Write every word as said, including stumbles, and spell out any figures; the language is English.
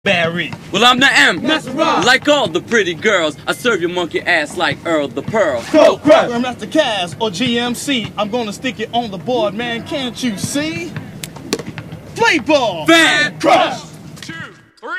Barry. Well, I'm the M. That's right. Like all the pretty girls, I serve your monkey ass like Earl the Pearl. Go, crush. I'm Master Kaz or G M C. I'm gonna stick it on the board, man. Can't you see? Play ball. Van Crush.